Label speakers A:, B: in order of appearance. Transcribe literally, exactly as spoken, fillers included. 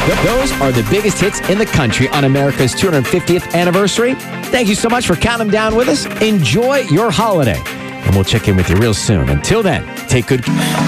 A: Th- those are the biggest hits in the country on America's two hundred fiftieth anniversary. Thank you so much for counting them down with us. Enjoy your holiday. And we'll check in with you real soon. Until then, take good care.